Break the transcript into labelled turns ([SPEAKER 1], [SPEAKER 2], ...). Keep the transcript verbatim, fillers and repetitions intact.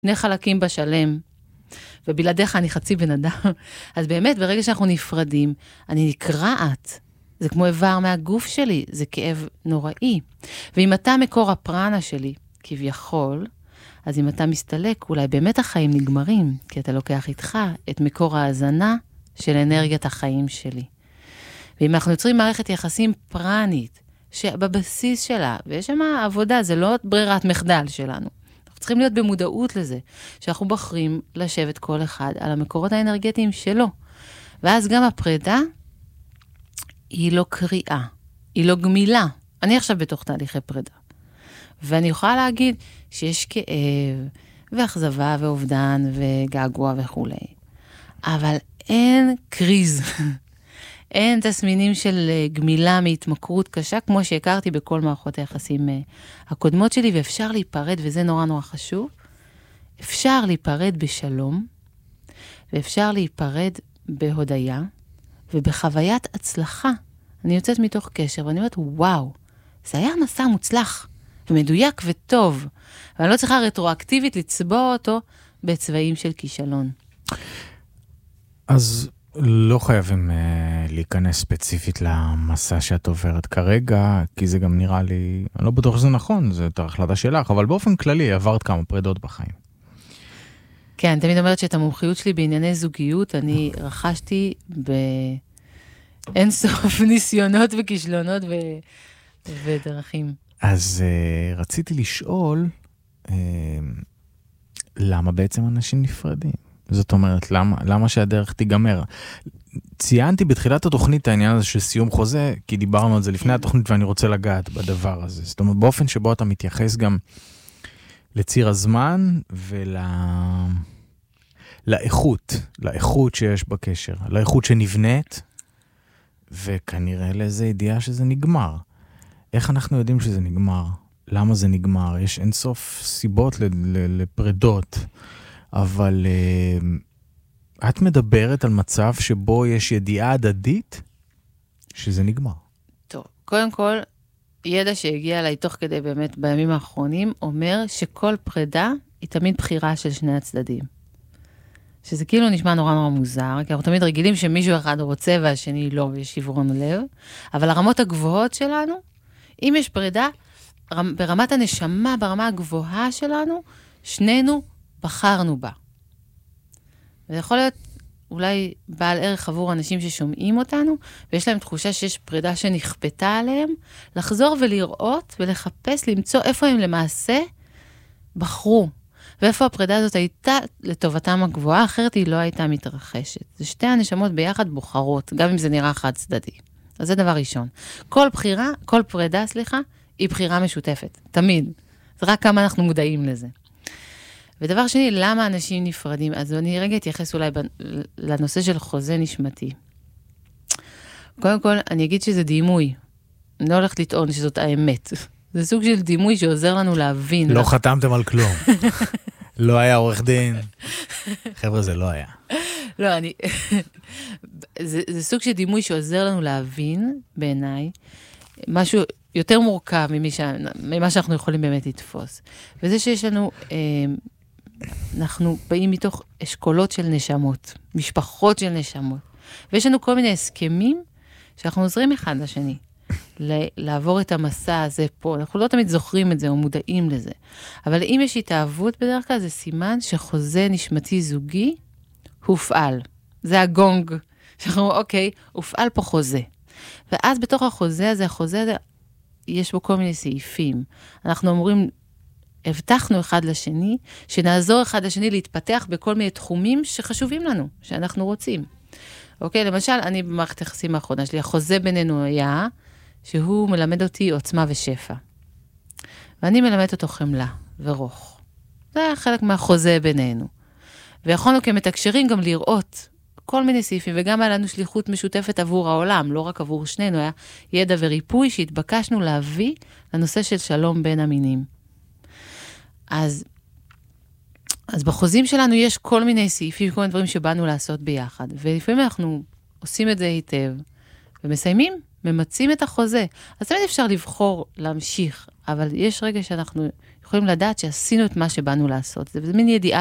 [SPEAKER 1] שני חלקים בשלם, ובלעדיך אני חצי בן אדם. אז באמת, ברגע שאנחנו נפרדים, אני נקרעת. זה כמו איבר מהגוף שלי, זה כאב נוראי. ואם אתה מקור הפרנה שלי, כביכול, אז אם אתה מסתלק, אולי באמת החיים נגמרים, כי אתה לוקח איתך את מקור ההזנה של אנרגיית החיים שלי. ואם אנחנו יוצרים מערכת יחסים פרנית, שבבסיס שלה, ויש שם עבודה, זה לא ברירת מחדל שלנו. אנחנו צריכים להיות במודעות לזה, שאנחנו בוחרים לשבת כל אחד על המקורות האנרגטיים שלו. ואז גם הפרידה, היא לא קריאה, היא לא גמילה. אני עכשיו בתוך תהליכי פרידה. ואני יכולה להגיד שיש כאב, ואכזבה, ואובדן, וגעגוע וכו'. אבל אין קריז. אין תסמינים של גמילה מהתמכרות קשה, כמו שהכרתי בכל מערכות היחסים הקודמות שלי, ואפשר להיפרד, וזה נורא נורא חשוב. אפשר להיפרד בשלום, ואפשר להיפרד בהודיה, ובחוויית הצלחה. אני יוצאת מתוך קשר, ואני אומרת, וואו, זה היה מסע מוצלח, ומדויק וטוב, ואני לא צריכה רטרואקטיבית לצבוע אותו בצבעים של כישלון.
[SPEAKER 2] אז לא חייבים uh, להיכנס ספציפית למסע שאת עוברת כרגע, כי זה גם נראה לי, אני לא בטוח שזה נכון, זה יותר החלטה שלך, אבל באופן כללי עברת כמה פרידות בחיים.
[SPEAKER 1] כן, תמיד אומרת שאת המומחיות שלי בענייני זוגיות, אני רכשתי באין סוף ניסיונות וכישלונות ו... ודרכים.
[SPEAKER 2] אז uh, רציתי לשאול, uh, למה בעצם אנשים נפרדים? זאת אומרת, למה, למה שהדרך תיגמר? ציינתי בתחילת התוכנית העניין הזה של סיום חוזה, כי דיברנו על זה לפני התוכנית ואני רוצה לגעת בדבר הזה. זאת אומרת, באופן שבו אתה מתייחס גם לציר הזמן ול... לאיכות, לאיכות שיש בקשר, לאיכות שנבנית, וכנראה לאיזו ידיעה שזה נגמר. איך אנחנו יודעים שזה נגמר? למה זה נגמר? יש אינסוף סיבות לפרידות, אבל uh, את מדברת על מצב שבו יש ידיעה הדדית שזה נגמר.
[SPEAKER 1] טוב, קודם כל, ידע שהגיע אליי תוך כדי באמת בימים האחרונים, אומר שכל פרידה היא תמיד בחירה של שני הצדדים. שזה כאילו נשמע נורא נורא מוזר, כי אנחנו תמיד רגילים שמישהו אחד רוצה והשני לא, ויש שברון לב, אבל הרמות הגבוהות שלנו, אם יש פרידה, ברמת הנשמה, ברמה הגבוהה שלנו, שנינו בחרנו בה. וזה יכול להיות אולי בעל ערך עבור אנשים ששומעים אותנו, ויש להם תחושה שיש פרידה שנכפתה עליהם, לחזור ולראות ולחפש, למצוא איפה הם למעשה בחרו, ואיפה הפרידה הזאת הייתה לטובתם הגבוהה, אחרת היא לא הייתה מתרחשת. זה שתי הנשמות ביחד בוחרות, גם אם זה נראה חד צדדי. אז זה דבר ראשון. כל בחירה, כל פרידה, סליחה, היא בחירה משותפת, תמיד. זה רק כמה אנחנו מודעים לזה. ודבר שני, למה אנשים נפרדים? אז אני רגע אתייחס אולי לנושא של חוזה נשמתי. קודם כל, אני אגיד שזה דימוי. אני לא הולכת לטעון שזאת האמת. זה סוג של דימוי שעוזר לנו להבין.
[SPEAKER 2] לא חתמתם על כלום. לא היה עורך דין. חבר'ה, זה לא היה.
[SPEAKER 1] לא, אני... זה, זה סוג של דימוי שעוזר לנו להבין, בעיניי, משהו יותר מורכב ממי ש... ממה שאנחנו יכולים באמת לתפוס. וזה שיש לנו... אה, אנחנו באים מתוך אשכולות של נשמות, משפחות של נשמות. ויש לנו כל מיני הסכמים שאנחנו עוזרים אחד לשני. לעבור את המסע הזה פה. אנחנו לא תמיד זוכרים את זה או מודעים לזה. אבל אם יש התאהבות בדרך כלל, זה סימן שחוזה נשמתי זוגי הופעל. זה הגונג. שאנחנו, אוקיי, הופעל פה חוזה. ואז בתוך החוזה הזה, החוזה הזה, יש בו כל מיני סעיפים. אנחנו אומרים, הבטחנו אחד לשני, שנעזור אחד לשני להתפתח בכל מיני תחומים שחשובים לנו, שאנחנו רוצים. אוקיי, למשל, אני במערכת יחסים האחרונה שלי, החוזה בינינו היה, שהוא מלמד אותי עוצמה ושפע. ואני מלמד אותו חמלה ורוך. זה היה חלק מהחוזה בינינו. ויכולנו כמתקשרים גם לראות כל מיני סעיפים, וגם היה לנו שליחות משותפת עבור העולם, לא רק עבור שנינו, היה ידע וריפוי שהתבקשנו להביא לנושא של שלום בין המינים. אז, אז בחוזים שלנו יש כל מיני סעיפים, כל מיני דברים שבאנו לעשות ביחד, ולפעמים אנחנו עושים את זה היטב, ומסיימים, ממצים את החוזה. אז תמיד אפשר לבחור להמשיך אבל יש רגע שאנחנו יכולים לדעת שעשינו את מה שבאנו לעשות. זה מין ידיעה